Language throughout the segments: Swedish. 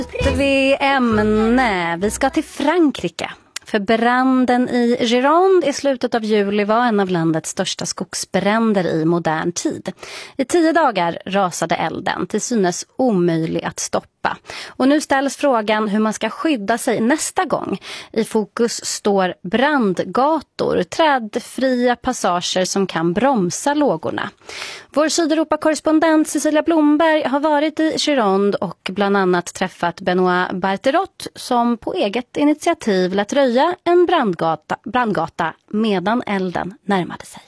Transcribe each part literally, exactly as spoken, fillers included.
Byter vi ämne. Vi ska till Frankrike. För branden i Gironde i slutet av juli var en av landets största skogsbränder i modern tid. I tio dagar rasade elden, till synes omöjlig att stoppa. Och nu ställs frågan hur man ska skydda sig nästa gång. I fokus står brandgator, trädfria passager som kan bromsa lågorna. Vår Sydeuropa-korrespondent Cecilia Blomberg har varit i Gironde och bland annat träffat Benoît Barterot som på eget initiativ lät röja en brandgata, brandgata medan elden närmade sig.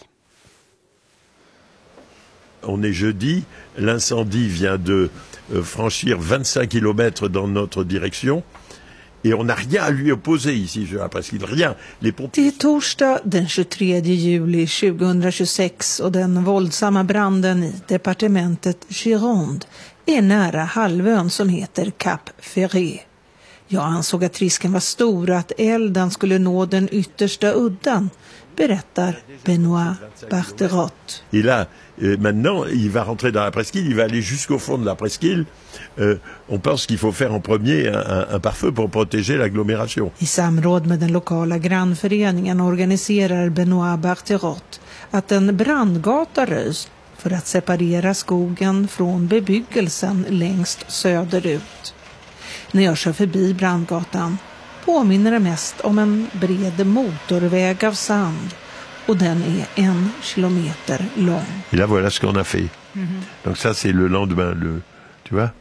On est jeudi, l'incendie vient de franchir vingt-cinq kilomètres dans notre direction. Et on n'a rien à lui opposer ici, je presque rien. Les pompiers... Det är torsdag den tjugotredje juli tjugohundratjugosex och den våldsamma branden i departementet Gironde är nära halvön som heter Cap Ferret. Jag ansåg att risken var stor att elden skulle nå den yttersta udden, berättar Benoît Barterot. Et là, euh, maintenant, il va rentrer dans la presqu'île, il va aller jusqu'au fond de la presqu'île. Euh, on pense qu'il faut faire en premier un, un, un pare-feu pour protéger l'agglomération. I samråd med den lokala grannföreningen organiserar Benoît Barterot att en brandgata röjs för att separera skogen från bebyggelsen längst söderut. När jag kör förbi brandgatan påminner det mest om en bred motorväg av sand och den är en kilometer lång. Et là, voilà ce qu'on a fait. Mm-hmm. Donc ça, c'est le lendemain, le, tu vois?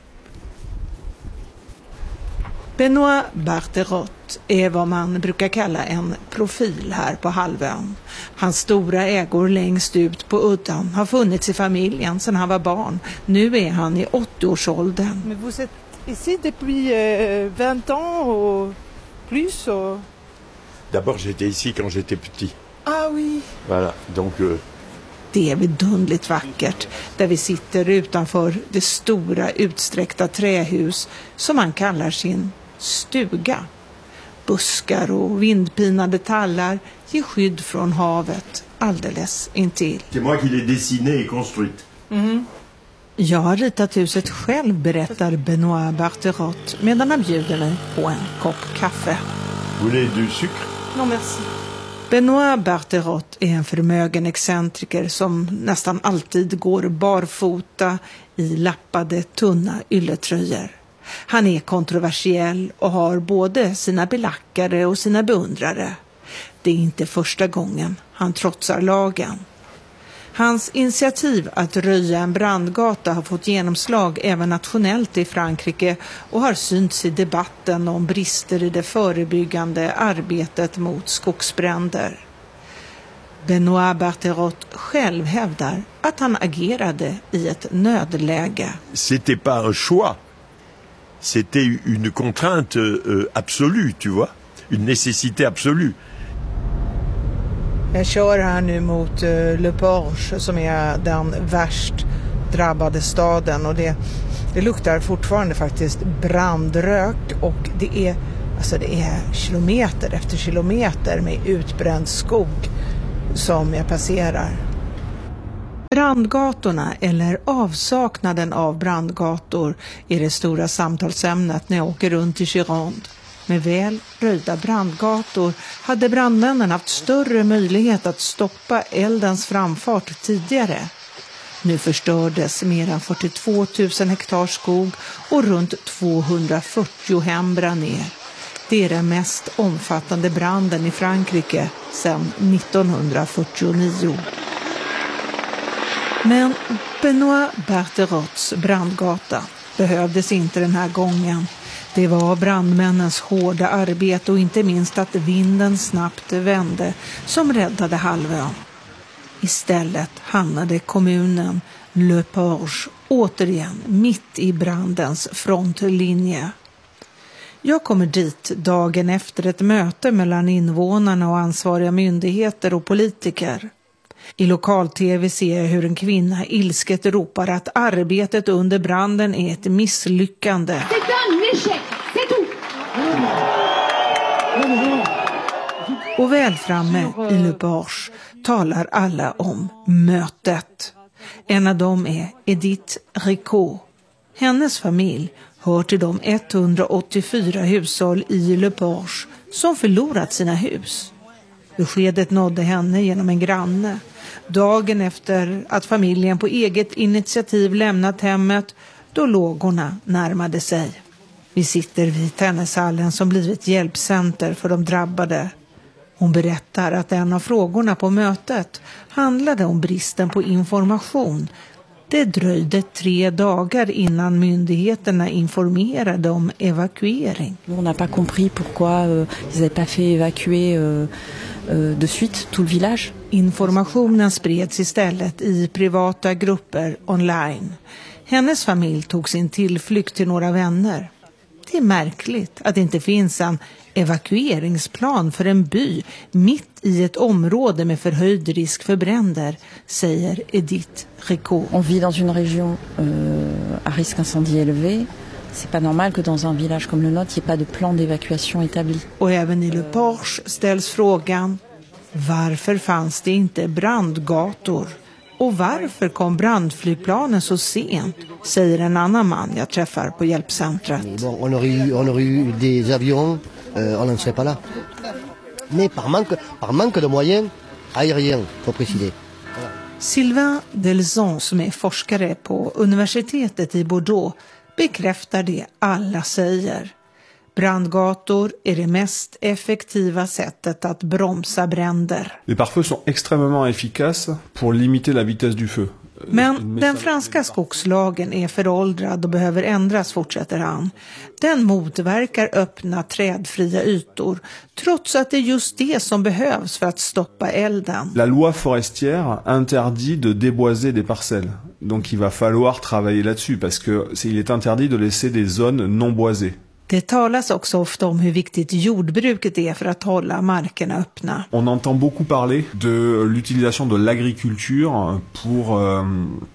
Benoît Barterot är vad man brukar kalla en profil här på halvön. Hans stora ägor längst ut på udden har funnits i familjen sedan han var barn. Nu är han i åttioårsåldern. Men vous êtes ici depuis euh, vingt ans ou plus ou... D'abord, j'étais ici quand j'étais petit. Ah oui. Voilà, donc... Euh... Det är vidundligt vackert där vi sitter utanför det stora utsträckta trähus som man kallar sin stuga. Buskar och vindpinade tallar ger skydd från havet alldeles intill. C'est moi qui l'ai dessiné et construit. Mm. Jag har ritat huset själv, berättar Benoît Barterot medan han bjuder mig på en kopp kaffe. Voulez du sucre? Non, merci. Benoît Barterot är en förmögen excentriker som nästan alltid går barfota i lappade tunna ylletröjor. Han är kontroversiell och har både sina belackare och sina beundrare. Det är inte första gången han trotsar lagen. Hans initiativ att röja en brandgata har fått genomslag även nationellt i Frankrike och har synts i debatten om brister i det förebyggande arbetet mot skogsbränder. Benoît Barterot själv hävdar att han agerade i ett nödläge. C'était pas un choix. C'était une contrainte euh, absolue, tu vois. Une nécessité absolue. Jag kör här nu mot uh, Le Porche som är den värst drabbade staden och det, det luktar fortfarande faktiskt brandrök och det är, alltså det är kilometer efter kilometer med utbränd skog som jag passerar. Brandgatorna eller avsaknaden av brandgator är det stora samtalsämnet när jag åker runt i Gironde. Med väl röjda brandgator hade brandmännen haft större möjlighet att stoppa eldens framfart tidigare. Nu förstördes mer än fyrtiotvå tusen hektar skog och runt tvåhundrafyrtio hem brann ner. Det är den mest omfattande branden i Frankrike sedan nittonhundrafyrtionio. Men Benoît Barterots brandgata behövdes inte den här gången. Det var brandmännens hårda arbete och inte minst att vinden snabbt vände som räddade halvön. Istället hamnade kommunen Le Porche återigen mitt i brandens frontlinje. Jag kommer dit dagen efter ett möte mellan invånarna och ansvariga myndigheter och politiker. I lokal-tv ser jag hur en kvinna ilsket ropar att arbetet under branden är ett misslyckande. Och väl framme i Le Porche talar alla om mötet. En av dem är Edith Ricot. Hennes familj hör till de etthundraåttiofyra hushåll i Le Porche som förlorat sina hus. Beskedet nådde henne genom en granne. Dagen efter att familjen på eget initiativ lämnat hemmet, då lågorna närmade sig. Vi sitter vid tennishallen som blivit hjälpcenter för de drabbade. Hon berättar att en av frågorna på mötet handlade om bristen på information. Det dröjde tre dagar innan myndigheterna informerade om evakuering. On n'a pas compris pourquoi euh, ils n'avaient pas fait évacuer euh, euh, de suite tout le village. Informationen spreds istället i privata grupper online. Hennes familj tog sin tillflykt till några vänner. Det är märkligt att det inte finns en evakueringsplan för en by mitt i ett område med förhöjd risk för bränder, säger Edith Rico. On vit dans une région euh, à risque incendie élevé. C'est pas normal que dans un village comme le nôtre, il n'y ait pas de plan d'évacuation établi. Och även i Le Porche ställs frågan: varför fanns det inte brandgator? Och varför kom brandflygplanen så sent, säger en annan man jag träffar på hjälpcentret. Bon, on aurait eu, on aurait eu des avions, euh, on n'en serait pas là. Mais par manque, par manque de moyens aériens, faut préciser. Sylvain Delzon, som är forskare på universitetet i Bordeaux, bekräftar det alla säger. Brandgator är det mest effektiva sättet att bromsa bränder. Les pare-feux sont extrêmement efficaces pour limiter la vitesse du feu. Men den franska skogslagen är föråldrad och behöver ändras, fortsätter han. Den motverkar öppna trädfria ytor, trots att det är just det som behövs för att stoppa elden. La loi forestière interdit de déboiser des parcelles. Donc il va falloir travailler là-dessus parce que c'est, il est interdit de laisser des zones non boisées. Det talas också ofta om hur viktigt jordbruket är för att hålla markerna öppna. On entend beaucoup parler de l'utilisation de l'agriculture pour euh,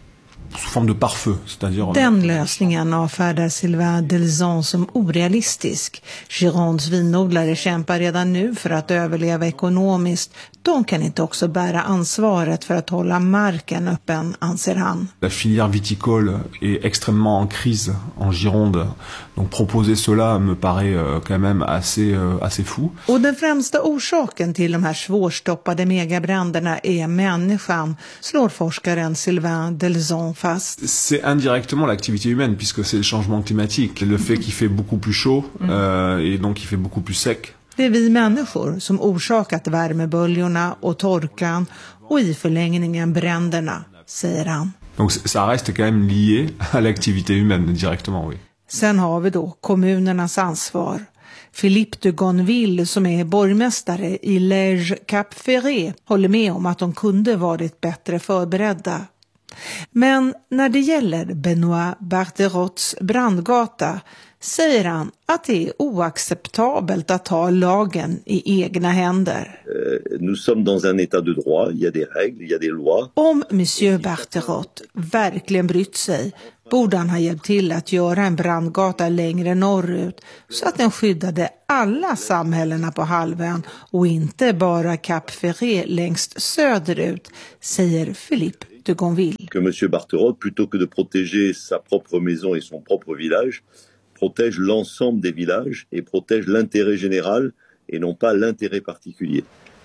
sous forme de pare-feu, c'est-à-dire Den lösningen avfärdar Sylvain Delzon som orealistisk. Girondes vinodlare kämpar redan nu för att överleva ekonomiskt. De kan inte också bära ansvaret för att hålla marken öppen, anser han. La filière viticole est extrêmement en crise en Gironde. Donc proposer cela me paraît euh, quand même assez, euh, assez fou. Och den främsta orsaken till de här svårstoppade megabränderna är människan, slår forskaren Sylvain Delzon fast. C'est indirectement l'activité humaine puisque c'est le changement climatique. Le fait qu'il fait beaucoup plus chaud euh, et donc il fait beaucoup plus sec. Det är vi människor som orsakat värmeböljorna och torkan och i förlängningen bränderna, säger han. Donc ça reste quand même lié à l'activité humaine directement, oui. Sen har vi då kommunernas ansvar. Philippe de Gonville, som är borgmästare i Lège-Cap-Ferré, håller med om att de kunde varit bättre förberedda. Men när det gäller Benoît Barterots brandgata säger han att det är oacceptabelt att ta lagen i egna händer. Nous sommes dans un état de droit, il y a des règles, il y a des lois. Om Monsieur Barterot verkligen brytt sig borde han ha hjälpt till att göra en brandgata längre norrut så att den skyddade alla samhällena på halvön och inte bara Cap Ferré längst söderut, säger Philippe de Gonville. Que Monsieur Barterot, plutôt que de protéger sa propre maison et son propre village, protège l'ensemble des villages et protège l'intérêt général et non pas l'intérêt particulier.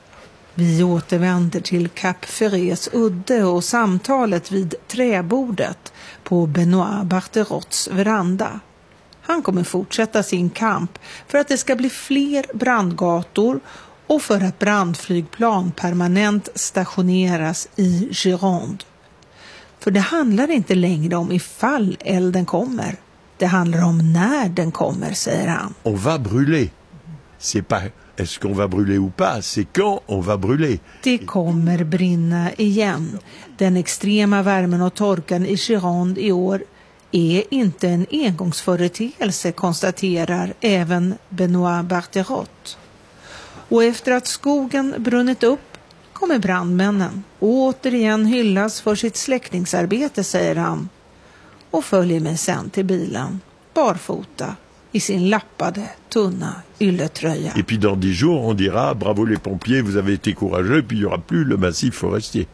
Vi återvänder till Cap Ferrés udde och samtalet vid träbordet på Benoît Barterots veranda. Han kommer fortsätta sin kamp för att det ska bli fler brandgator och för att brandflygplan permanent stationeras i Gironde. För det handlar inte längre om ifall elden kommer. Det handlar om när den kommer, säger han. On va brûler. C'est pas est-ce qu'on va brûler ou pas, c'est quand on va brûler. Det kommer brinna igen. Den extrema värmen och torkan i Gironde i år är inte en engångsföreteelse, konstaterar även Benoît Barterot. Och efter att skogen brunnit upp kommer brandmännen återigen hyllas för sitt släckningsarbete, säger han. Och följer mig sen till bilen, barfota, i sin lappade, tunna ylletröja. Et puis dans dix jours, on dira bravo les pompiers, vous avez été courageux, puis il n'y aura plus le massif forestier.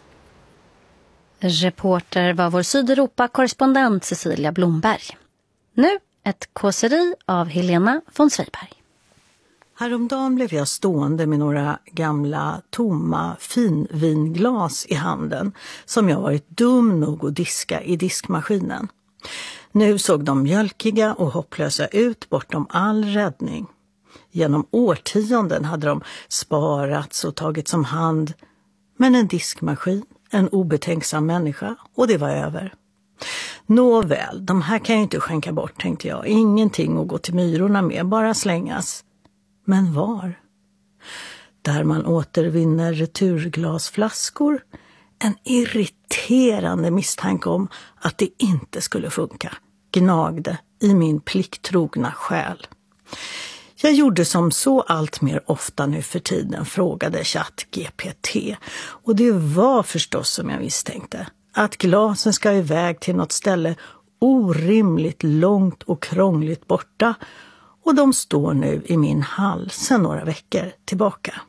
Reporter var vår Sydeuropa-korrespondent Cecilia Blomberg. Nu ett kåseri av Helena von Sveiberg. Häromdagen blev jag stående med några gamla tomma finvinglas i handen som jag varit dum nog att diska i diskmaskinen. Nu såg de mjölkiga och hopplösa ut bortom all räddning. Genom årtionden hade de sparats och tagits om hand. Men en diskmaskin, en obetänksam människa, och det var över. Nåväl, de här kan jag inte skänka bort, tänkte jag. Ingenting att gå till myrorna med, bara slängas. Men var? Där man återvinner returglasflaskor. En irriterande misstanke om att det inte skulle funka gnagde i min plikttrogna själ. Jag gjorde som så allt mer ofta nu för tiden, frågade ChatGPT. Och det var förstås som jag misstänkte. Att glasen ska iväg till något ställe orimligt långt och krångligt borta. Och de står nu i min hall sedan några veckor tillbaka.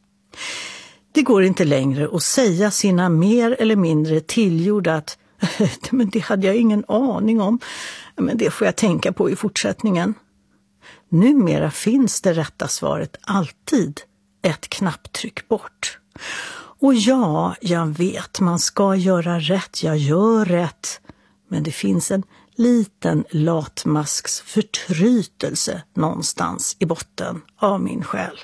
Det går inte längre att säga sina mer eller mindre tillgjorda att men det hade jag ingen aning om. Men det får jag tänka på i fortsättningen. Numera finns det rätta svaret alltid ett knapptryck bort. Och ja, jag vet, man ska göra rätt, jag gör rätt. Men det finns en liten latmasks förtrytelse någonstans i botten av min själ.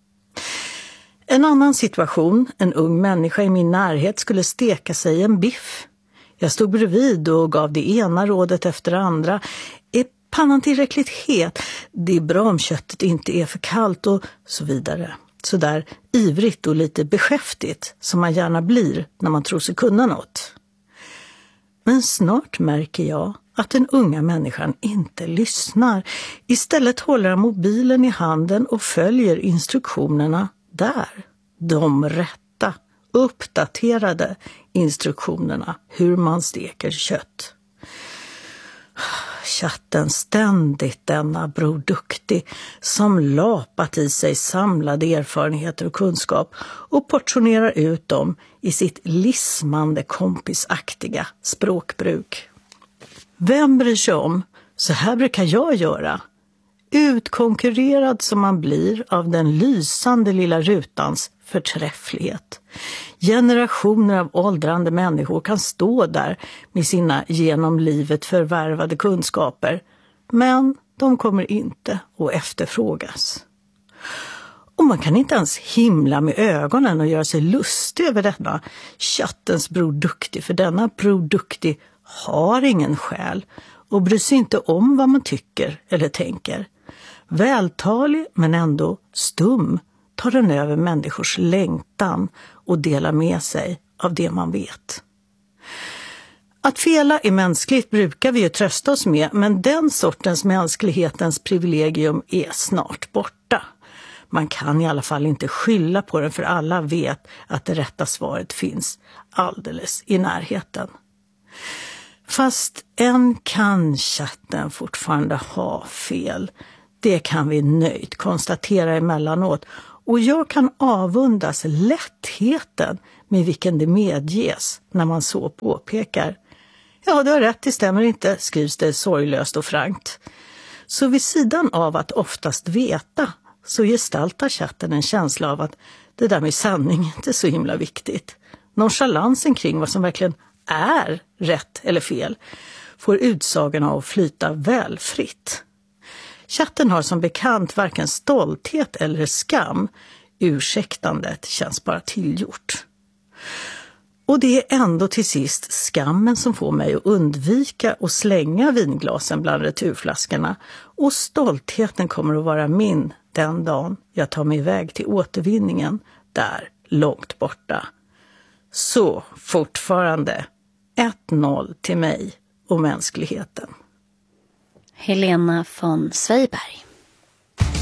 En annan situation, en ung människa i min närhet skulle steka sig en biff. Jag stod bredvid och gav det ena rådet efter det andra. Är pannan tillräckligt het? Det är bra om köttet inte är för kallt och så vidare. Så där ivrigt och lite beskäftigt som man gärna blir när man tror sig kunna något. Men snart märker jag att den unga människan inte lyssnar. Istället håller han mobilen i handen och följer instruktionerna där. De rätta, uppdaterade instruktionerna hur man steker kött. Chatten ständigt denna Bror Duktig som lapat i sig samlade erfarenheter och kunskap och portionerar ut dem i sitt lismande kompisaktiga språkbruk. Vem bryr sig om? Så här brukar jag göra. Utkonkurrerad som man blir av den lysande lilla rutans förträfflighet. Generationer av åldrande människor kan stå där med sina genom livet förvärvade kunskaper, men de kommer inte att efterfrågas. Och man kan inte ens himla med ögonen och göra sig lustig över denna chattens Bror Duktig, för denna Bror Duktig har ingen själ och bryr sig inte om vad man tycker eller tänker. Vältalig men ändå stum tar den över människors längtan och delar med sig av det man vet. Att fela är mänskligt brukar vi ju trösta oss med, men den sortens mänsklighetens privilegium är snart borta. Man kan i alla fall inte skylla på den, för alla vet att det rätta svaret finns alldeles i närheten. Fast än kan chatten fortfarande ha fel. Det kan vi nöjt konstatera emellanåt. Och jag kan avundas lättheten med vilken det medges när man så påpekar. Ja, du har rätt, det stämmer inte, skrivs det sorglöst och frankt. Så vid sidan av att oftast veta så gestaltar chatten en känsla av att det där med sanning inte är så himla viktigt. Nonchalansen kring vad som verkligen är rätt eller fel får utsagorna att flyta välfritt. Chatten har som bekant varken stolthet eller skam. Ursäktandet känns bara tillgjort. Och det är ändå till sist skammen som får mig att undvika och slänga vinglasen bland returflaskorna. Och stoltheten kommer att vara min den dagen jag tar mig iväg till återvinningen där långt borta. Så fortfarande ett noll till mig och mänskligheten. Helena von Sveiberg.